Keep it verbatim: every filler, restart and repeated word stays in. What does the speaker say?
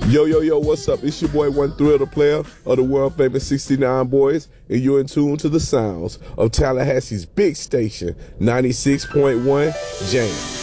Yo, yo, yo, what's up? It's your boy, One Thrill, the player of the world famous sixty-nine Boys, and you're in tune to the sounds of Tallahassee's big station, ninety-six point one Jam.